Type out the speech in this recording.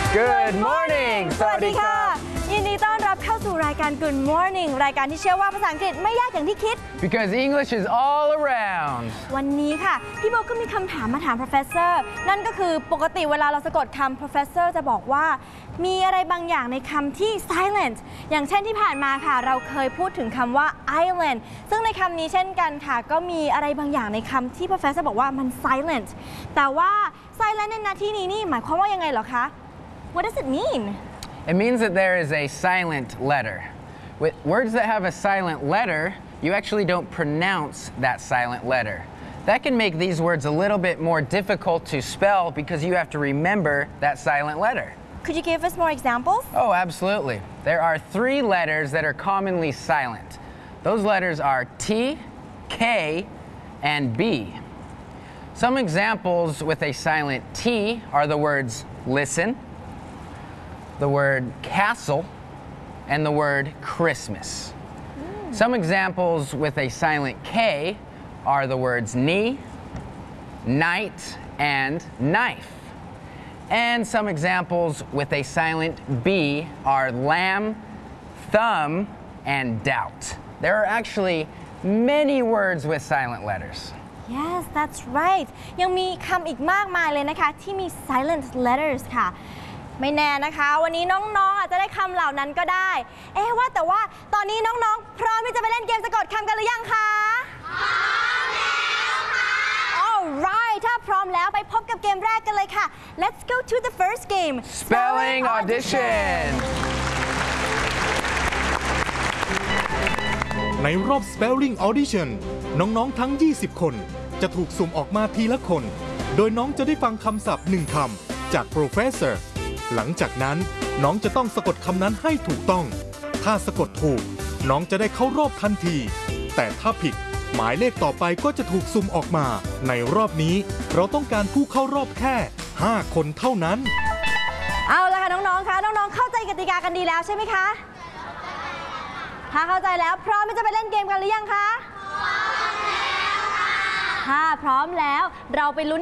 Good morning สวัสดีค่ะยินดีต้อนรับเข้าสู่รายการ Good Morning รายการที่เชื่อว่าภาษาอังกฤษไม่ยากอย่างที่คิด Because English is all around วันนี้ค่ะพี่โบก็มีคำถามมาถาม Professor นั่นก็คือปกติเวลาเราสะกดคำ Professor จะบอกว่ามีอะไรบางอย่างในคำที่ silent อย่างเช่นที่ผ่านมาค่ะเราเคยพูดถึงคำว่า island ซึ่งในคำนี้เช่นกันค่ะก็มีอะไรบางอย่างในคำที่ Professor บอกว่ามัน silent แต่ว่า silent ในที่นี้นี่หมายความว่ายังไงเหรอคะ What does it mean? It means that there is a silent letter. With words that have a silent letter, you actually don't pronounce that silent letter. That can make these words a little bit more difficult to spell because you have to remember that silent letter. Could you give us more examples? Oh, absolutely. There are 3 letters that are commonly silent. Those letters are T, K, and B. Some examples with a silent T are the words listen, the word castle, and the word Christmas. Some examples with a silent K are the words knee, night, and knife. And some examples with a silent B are lamb, thumb, and doubt. There are actually many words with silent letters. Yes, that's right. ยังมีคำอีกมากมายเลยนะคะที่มี silent letters ค่ะไม่แน่นะคะวันนี้น้องๆอาจจะได้คำเหล่านั้นก็ได้ว่าแต่ว่าตอนนี้น้องๆพร้อมที่จะไปเล่นเกมสะกดคำกันหรือยังคะพร้อมแล้วค่ะ Alright ถ้าพร้อมแล้วไปพบกับเกมแรกกันเลยค่ะ Let's go to the first game Spelling Audition ในรอบ Spelling Audition น้องๆทั้ง 20 คนจะถูกสุ่มออกมาทีละคน โดยน้องจะได้ฟังคำศัพท์1คำจาก Professor หลังจากนั้นน้องจะต้องสะกดคำนั้นให้ถูกต้อง ถ้าสะกดถูกน้องจะได้เข้ารอบทันที แต่ถ้าผิดหมายเลขต่อไปก็จะถูกสุ่มออกมา ในรอบนี้เราต้องการผู้เข้ารอบแค่ 5 คนเท่านั้นเอาละค่ะน้องๆคะน้องๆเข้าใจกติกากันดีแล้วใช่ไหมคะถ้าเข้าใจแล้วพร้อมที่จะไปเล่นเกมกันหรือยังคะพร้อมแล้วค่ะถ้าพร้อมแล้วเราไปลุ้น